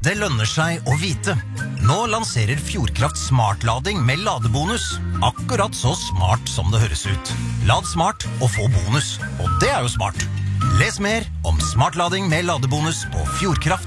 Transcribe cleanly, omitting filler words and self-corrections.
Det lønner seg å vite. Nå lanserer Fjordkraft smartlading med ladebonus. Akkurat så smart som det høres ut. Lad smart og få bonus. Og det er jo smart. Les mer om smartlading med ladebonus på Fjordkraft.